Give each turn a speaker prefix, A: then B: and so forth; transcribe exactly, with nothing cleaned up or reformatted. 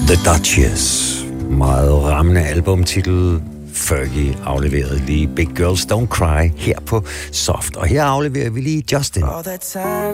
A: The Duchess. Meget rammende albumtitel. Fergie afleverede lige Big Girls Don't Cry her på Soft. Og her afleverer vi lige Justin.